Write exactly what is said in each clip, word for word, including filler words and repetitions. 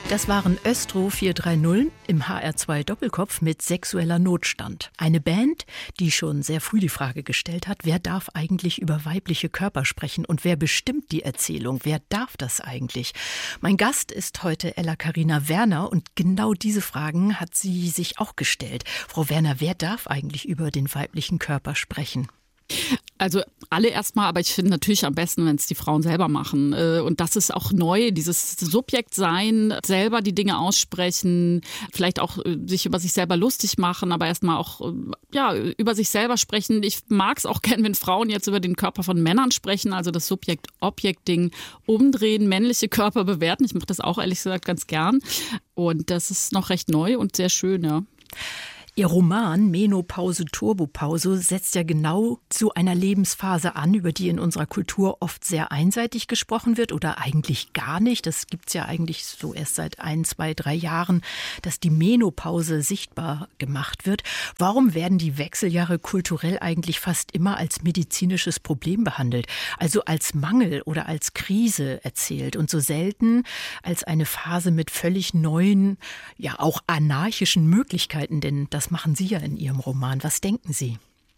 Das waren Östro vier drei null im H R zwei Doppelkopf mit Sexueller Notstand. Eine Band, die schon sehr früh die Frage gestellt hat, wer darf eigentlich über weibliche Körper sprechen und wer bestimmt die Erzählung? Wer darf das eigentlich? Mein Gast ist heute Ella-Carina Werner und genau diese Fragen hat sie sich auch gestellt. Frau Werner, wer darf eigentlich über den weiblichen Körper sprechen? Also alle erstmal, aber ich finde natürlich am besten, wenn es die Frauen selber machen. Und das ist auch neu, dieses Subjektsein, selber die Dinge aussprechen, vielleicht auch sich über sich selber lustig machen, aber erstmal auch ja, über sich selber sprechen. Ich mag es auch gern, wenn Frauen jetzt über den Körper von Männern sprechen, also das Subjekt-Objekt-Ding umdrehen, männliche Körper bewerten. Ich mache das auch ehrlich gesagt ganz gern. Und das ist noch recht neu und sehr schön, ja. Ihr Roman Menopause, Turbopause setzt ja genau zu einer Lebensphase an, über die in unserer Kultur oft sehr einseitig gesprochen wird oder eigentlich gar nicht. Das gibt's ja eigentlich so erst seit ein, zwei, drei Jahren, dass die Menopause sichtbar gemacht wird. Warum werden die Wechseljahre kulturell eigentlich fast immer als medizinisches Problem behandelt? Also als Mangel oder als Krise erzählt und so selten als eine Phase mit völlig neuen, ja auch anarchischen Möglichkeiten, denn das machen Sie ja in Ihrem Roman. Was denken Sie?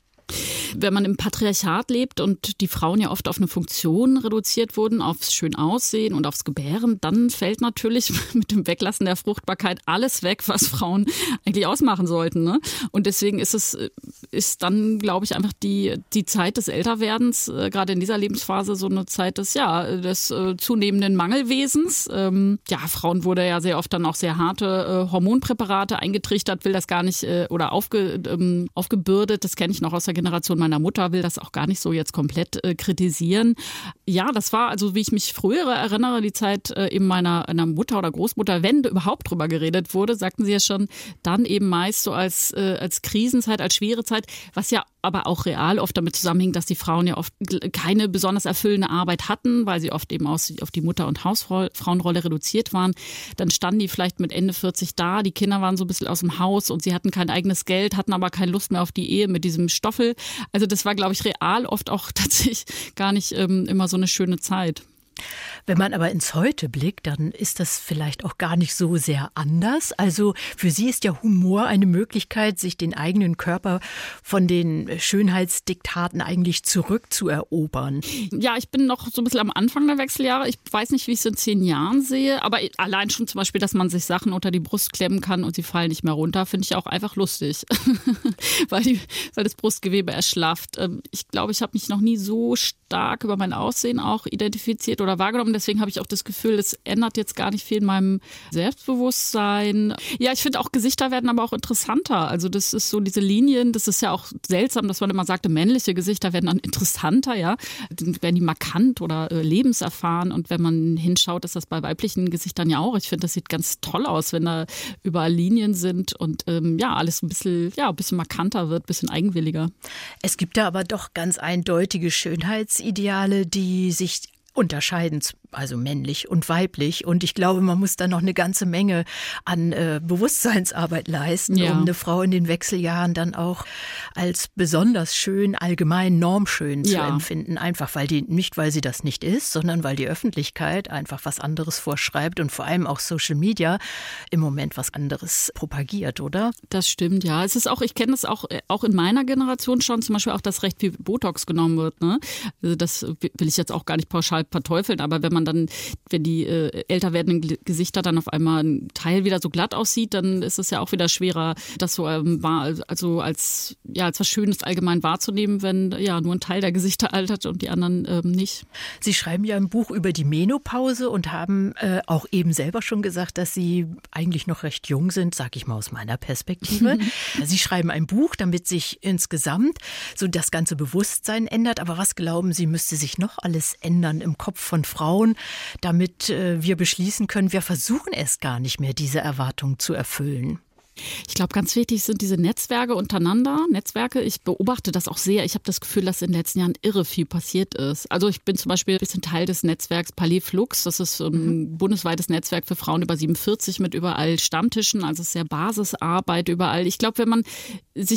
Wenn man im Patriarchat lebt und die Frauen ja oft auf eine Funktion reduziert wurden, aufs schön Aussehen und aufs Gebären, dann fällt natürlich mit dem Weglassen der Fruchtbarkeit alles weg, was Frauen eigentlich ausmachen sollten, ne? Und deswegen ist es ist dann, glaube ich, einfach die die Zeit des Älterwerdens, äh, gerade in dieser Lebensphase, so eine Zeit des ja des äh, zunehmenden Mangelwesens. Ähm, ja, Frauen wurde ja sehr oft dann auch sehr harte äh, Hormonpräparate eingetrichtert, will das gar nicht äh, oder aufge, ähm, aufgebürdet. Das kenne ich noch aus der Generation meiner Mutter, will das auch gar nicht so jetzt komplett äh, kritisieren. Ja, das war also, wie ich mich früher erinnere, die Zeit äh, eben meiner, meiner Mutter oder Großmutter, wenn überhaupt drüber geredet wurde, sagten sie ja schon, dann eben meist so als, äh, als Krisenzeit, als schwere Zeit, was ja aber auch real oft damit zusammenhing, dass die Frauen ja oft keine besonders erfüllende Arbeit hatten, weil sie oft eben aus, auf die Mutter- und Hausfrauenrolle reduziert waren. Dann standen die vielleicht mit Ende vierzig da, die Kinder waren so ein bisschen aus dem Haus und sie hatten kein eigenes Geld, hatten aber keine Lust mehr auf die Ehe mit diesem Stoffel. Also das war, glaube ich, real oft auch tatsächlich gar nicht ähm, immer so eine schöne Zeit. Wenn man aber ins Heute blickt, dann ist das vielleicht auch gar nicht so sehr anders. Also für Sie ist ja Humor eine Möglichkeit, sich den eigenen Körper von den Schönheitsdiktaten eigentlich zurückzuerobern. Ja, ich bin noch so ein bisschen am Anfang der Wechseljahre. Ich weiß nicht, wie ich es in zehn Jahren sehe, aber allein schon zum Beispiel, dass man sich Sachen unter die Brust klemmen kann und sie fallen nicht mehr runter, finde ich auch einfach lustig, weil, die, weil das Brustgewebe erschlafft. Ich glaube, ich habe mich noch nie so stark über mein Aussehen auch identifiziert oder wahrgenommen. Deswegen habe ich auch das Gefühl, es ändert jetzt gar nicht viel in meinem Selbstbewusstsein. Ja, ich finde auch Gesichter werden aber auch interessanter. Also das ist so diese Linien, das ist ja auch seltsam, dass man immer sagte, männliche Gesichter werden dann interessanter, ja. Dann werden die markant oder äh, lebenserfahren. Und wenn man hinschaut, ist das bei weiblichen Gesichtern ja auch. Ich finde, das sieht ganz toll aus, wenn da überall Linien sind und ähm, ja, alles ein bisschen, ja, ein bisschen markanter wird, ein bisschen eigenwilliger. Es gibt da aber doch ganz eindeutige Schönheitsideale, die sich unterscheiden, also männlich und weiblich. Und ich glaube, man muss da noch eine ganze Menge an äh, Bewusstseinsarbeit leisten, ja, um eine Frau in den Wechseljahren dann auch als besonders schön, allgemein normschön zu ja. empfinden. Einfach weil die, nicht weil sie das nicht ist, sondern weil die Öffentlichkeit einfach was anderes vorschreibt und vor allem auch Social Media im Moment was anderes propagiert, oder? Das stimmt, ja. Es ist auch, ich kenne das auch, auch in meiner Generation schon, zum Beispiel auch, dass recht viel Botox genommen wird, ne? Also das will ich jetzt auch gar nicht pauschal verteufeln, aber wenn man dann, wenn die äh, älter werdenden Gesichter dann auf einmal ein Teil wieder so glatt aussieht, dann ist es ja auch wieder schwerer, das so ähm, war, also als ja als was Schönes allgemein wahrzunehmen, wenn ja nur ein Teil der Gesichter altert und die anderen ähm, nicht. Sie schreiben ja ein Buch über die Menopause und haben äh, auch eben selber schon gesagt, dass Sie eigentlich noch recht jung sind, sag ich mal aus meiner Perspektive. Sie schreiben ein Buch, damit sich insgesamt so das ganze Bewusstsein ändert. Aber was glauben Sie, müsste sich noch alles ändern im Kopf von Frauen, damit äh, wir beschließen können, wir versuchen es gar nicht mehr, diese Erwartungen zu erfüllen? Ich glaube, ganz wichtig sind diese Netzwerke untereinander, Netzwerke. Ich beobachte das auch sehr. Ich habe das Gefühl, dass in den letzten Jahren irre viel passiert ist. Also ich bin zum Beispiel ein bisschen Teil des Netzwerks Palais Flux. Das ist ein mhm. bundesweites Netzwerk für Frauen über siebenundvierzig mit überall Stammtischen. Also es ist sehr Basisarbeit überall. Ich glaube, wenn man sich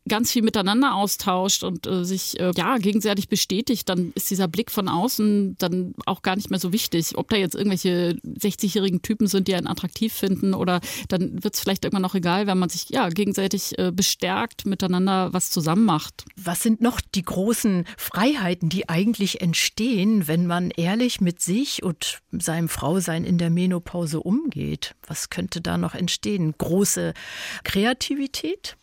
ganz viel miteinander austauscht und äh, sich äh, ja gegenseitig bestätigt, dann ist dieser Blick von außen dann auch gar nicht mehr so wichtig. Ob da jetzt irgendwelche sechzigjährigen Typen sind, die einen attraktiv finden, oder dann wird es vielleicht irgendwann auch egal, wenn man sich ja gegenseitig äh, bestärkt, miteinander was zusammen macht. Was sind noch die großen Freiheiten, die eigentlich entstehen, wenn man ehrlich mit sich und seinem Frausein in der Menopause umgeht? Was könnte da noch entstehen? Große Kreativität?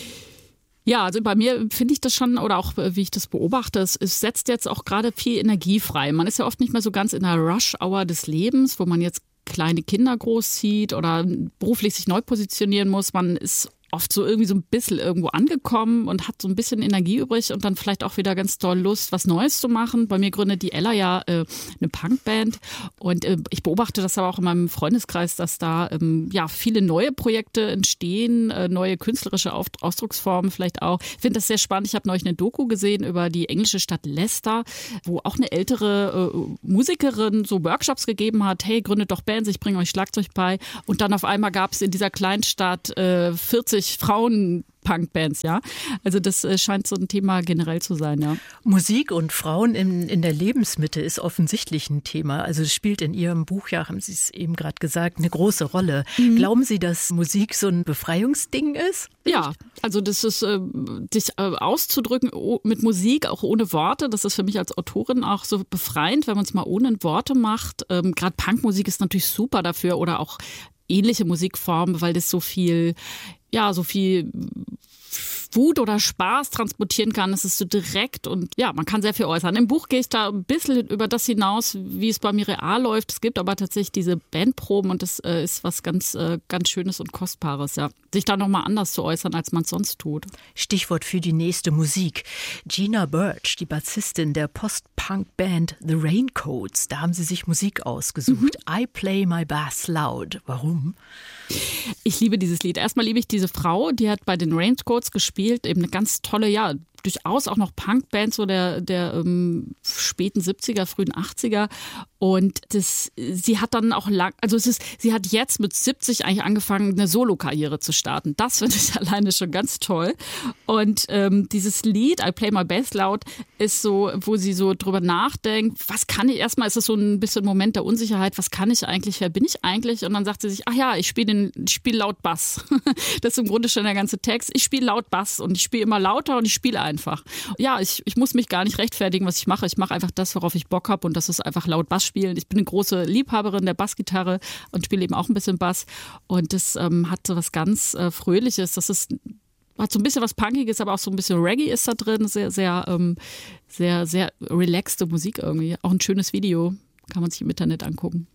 Ja, also bei mir finde ich das schon, oder auch wie ich das beobachte, es, es setzt jetzt auch gerade viel Energie frei. Man ist ja oft nicht mehr so ganz in der Rush-Hour des Lebens, wo man jetzt kleine Kinder großzieht oder beruflich sich neu positionieren muss. Man ist oft so irgendwie so ein bisschen irgendwo angekommen und hat so ein bisschen Energie übrig und dann vielleicht auch wieder ganz doll Lust, was Neues zu machen. Bei mir gründet die Ella ja äh, eine Punkband und äh, ich beobachte das aber auch in meinem Freundeskreis, dass da ähm, ja viele neue Projekte entstehen, äh, neue künstlerische Auf- Ausdrucksformen vielleicht auch. Ich finde das sehr spannend. Ich habe neulich eine Doku gesehen über die englische Stadt Leicester, wo auch eine ältere äh, Musikerin so Workshops gegeben hat. Hey, gründet doch Bands, ich bringe euch Schlagzeug bei. Und dann auf einmal gab es in dieser kleinen Stadt äh, vierzig Frauen-Punkbands, ja. Also das äh, scheint so ein Thema generell zu sein, ja. Musik und Frauen in, in der Lebensmitte ist offensichtlich ein Thema. Also es spielt in Ihrem Buch, ja, haben Sie es eben gerade gesagt, eine große Rolle. Mhm. Glauben Sie, dass Musik so ein Befreiungsding ist? Ja, also das ist, äh, dich äh, auszudrücken oh, mit Musik, auch ohne Worte, das ist für mich als Autorin auch so befreiend, wenn man es mal ohne Worte macht. Ähm, gerade Punkmusik ist natürlich super dafür oder auch ähnliche Musikformen, weil das so viel, ja, so viel Wut oder Spaß transportieren kann. Es ist so direkt und ja, man kann sehr viel äußern. Im Buch gehe ich da ein bisschen über das hinaus, wie es bei mir real läuft. Es gibt aber tatsächlich diese Bandproben und das äh, ist was ganz, äh, ganz Schönes und Kostbares, ja. Sich da nochmal anders zu äußern, als man es sonst tut. Stichwort für die nächste Musik. Gina Birch, die Bassistin der Post-Punk-Band The Raincoats, da haben Sie sich Musik ausgesucht. Mhm. I Play My Bass Loud. Warum? Ich liebe dieses Lied. Erstmal liebe ich diese Frau, die hat bei den Raincoats gespielt, eben eine ganz tolle, ja, durchaus auch noch Punkband so der, der ähm, späten siebziger, frühen achtziger. Und das, sie hat dann auch lang, also es ist, sie hat jetzt mit siebzig eigentlich angefangen, eine Solo-Karriere zu starten. Das finde ich alleine schon ganz toll. Und ähm, dieses Lied, I Play My Bass Loud, ist so, wo sie so drüber nachdenkt, was kann ich, erstmal ist es so ein bisschen ein Moment der Unsicherheit, was kann ich eigentlich, wer bin ich eigentlich? Und dann sagt sie sich, ach ja, ich spiele ich spiele laut Bass. Das ist im Grunde schon der ganze Text. Ich spiele laut Bass und ich spiele immer lauter und ich spiele einfach. Ja, ich, ich muss mich gar nicht rechtfertigen, was ich mache. Ich mache einfach das, worauf ich Bock habe und das ist einfach laut Bass spielen. Ich bin eine große Liebhaberin der Bassgitarre und spiele eben auch ein bisschen Bass und das ähm, hat so was ganz äh, Fröhliches. Das ist hat so ein bisschen was Punkiges, aber auch so ein bisschen Reggae ist da drin. Sehr, sehr, ähm, sehr, sehr relaxte Musik irgendwie. Auch ein schönes Video. Kann man sich im Internet angucken.